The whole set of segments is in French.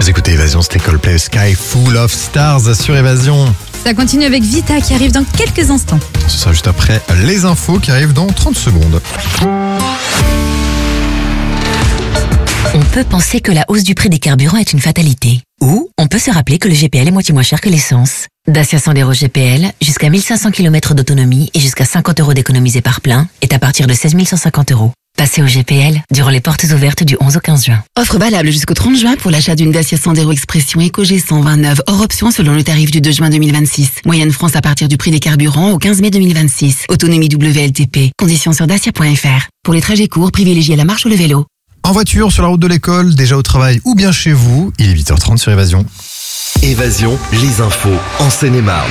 Vous écoutez Évasion, c'était Coldplay, Sky Full of Stars sur Évasion. Ça continue avec Vita qui arrive dans quelques instants. Ce sera juste après les infos qui arrivent dans 30 secondes. On peut penser que la hausse du prix des carburants est une fatalité. Ou on peut se rappeler que le GPL est moitié moins cher que l'essence. Dacia Sandero GPL, jusqu'à 1500 km d'autonomie et jusqu'à 50 € d'économisés par plein, est à partir de 16 150 €. Passez au GPL durant les portes ouvertes du 11 au 15 juin. Offre valable jusqu'au 30 juin pour l'achat d'une Dacia Sandero Expression Eco G129 hors option selon le tarif du 2 juin 2026. Moyenne France à partir du prix des carburants au 15 mai 2026. Autonomie WLTP. Conditions sur dacia.fr. Pour les trajets courts, privilégiez la marche ou le vélo. En voiture, sur la route de l'école, déjà au travail ou bien chez vous, il est 8h30 sur Évasion. Évasion, les infos en Seine-et-Marne.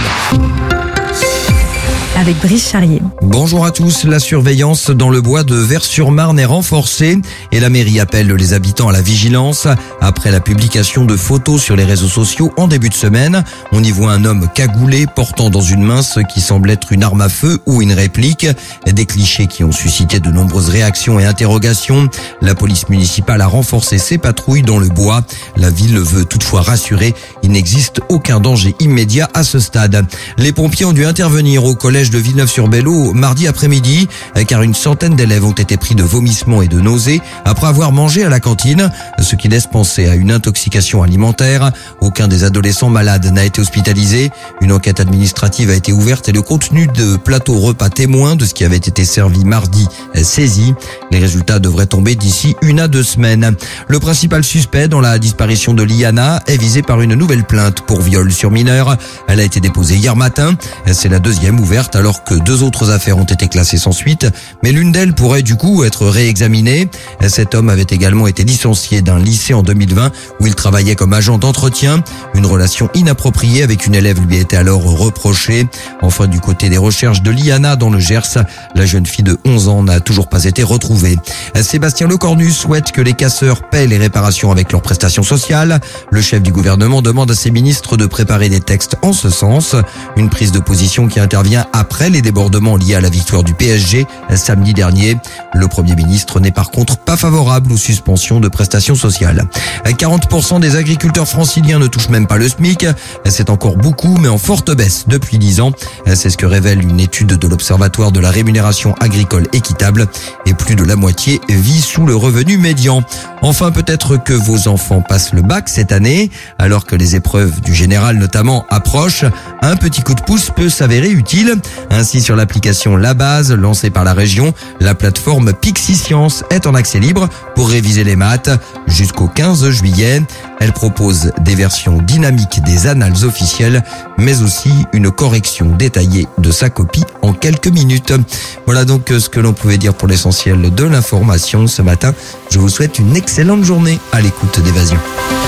Avec Brice Charrier. Bonjour à tous, la surveillance dans le bois de Vers-sur-Marne est renforcée et la mairie appelle les habitants à la vigilance. Après la publication de photos sur les réseaux sociaux en début de semaine, on y voit un homme cagoulé portant dans une main ce qui semble être une arme à feu ou une réplique. Des clichés qui ont suscité de nombreuses réactions et interrogations. La police municipale a renforcé ses patrouilles dans le bois. La ville veut toutefois rassurer, il n'existe aucun danger immédiat à ce stade. Les pompiers ont dû intervenir au collège de Villeneuve-sur-Bello mardi après-midi car une centaine d'élèves ont été pris de vomissements et de nausées après avoir mangé à la cantine, ce qui laisse penser à une intoxication alimentaire. Aucun des adolescents malades n'a été hospitalisé. Une enquête administrative a été ouverte et le contenu de plateau repas témoin de ce qui avait été servi mardi est saisi. Les résultats devraient tomber d'ici 1 à 2 semaines. Le principal suspect dans la disparition de Liana est visé par une nouvelle plainte pour viol sur mineur. Elle a été déposée hier matin. C'est la deuxième ouverte alors que 2 autres affaires ont été classées sans suite, mais l'une d'elles pourrait du coup être réexaminée. Cet homme avait également été licencié d'un lycée en 2020 où il travaillait comme agent d'entretien. Une relation inappropriée avec une élève lui était alors reprochée. Enfin, du côté des recherches de Liana dans le Gers, la jeune fille de 11 ans n'a toujours pas été retrouvée. Sébastien Lecornu souhaite que les casseurs paient les réparations avec leurs prestations sociales. Le chef du gouvernement demande à ses ministres de préparer des textes en ce sens. Une prise de position qui intervient après les débordements liés à la victoire du PSG samedi dernier. Le Premier ministre n'est par contre pas favorable aux suspensions de prestations sociales. 40% des agriculteurs franciliens ne touchent même pas le SMIC. C'est encore beaucoup, mais en forte baisse depuis 10 ans. C'est ce que révèle une étude de l'Observatoire de la rémunération agricole équitable. Et plus de la moitié vit sous le revenu médian. Enfin, peut-être que vos enfants passent le bac cette année, alors que les épreuves du général notamment approchent. Un petit coup de pouce peut s'avérer utile. Ainsi, sur l'application La Base, lancée par la région, la plateforme Pixie Science est en accès libre pour réviser les maths jusqu'au 15 juillet. Elle propose des versions dynamiques des annales officielles, mais aussi une correction détaillée de sa copie en quelques minutes. Voilà donc ce que l'on pouvait dire pour l'essentiel de l'information ce matin. Je vous souhaite une excellente journée à l'écoute d'Évasion.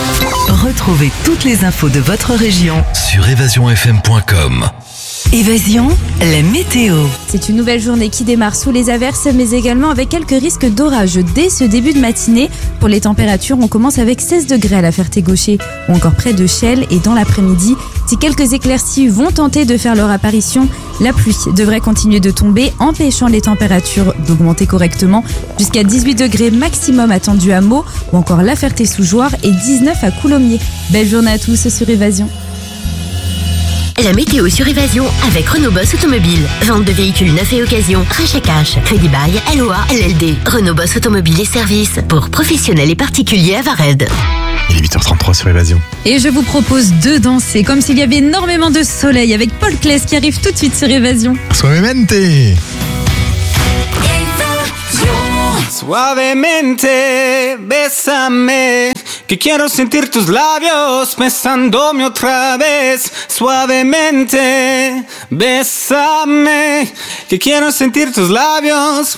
Retrouvez toutes les infos de votre région Sur évasionfm.com. Évasion, la météo. C'est une nouvelle journée qui démarre sous les averses, mais également avec quelques risques d'orage dès ce début de matinée. Pour les températures, on commence avec 16 degrés à la Ferté-Gaucher ou encore près de Chelles. Et dans l'après-midi, si quelques éclaircies vont tenter de faire leur apparition, la pluie devrait continuer de tomber, empêchant les températures d'augmenter correctement jusqu'à 18 degrés maximum attendu à Meaux ou encore La Ferté-sous-Jouarre et 19 à Coulommiers. Belle journée à tous sur Évasion. La météo sur Évasion avec Renault Boss Automobile. Vente de véhicules neufs et occasion, rachat cash, crédit bail, LOA, LLD. Renault Boss Automobile et services pour professionnels et particuliers à Vared. Il est 8h33 sur Évasion. Et je vous propose de danser comme s'il y avait énormément de soleil avec Paul Claes qui arrive tout de suite sur Évasion. Suavemente. Suavemente, bésame, que quiero sentir tus labios besándome otra vez. Suavemente, bésame, que quiero sentir tus labios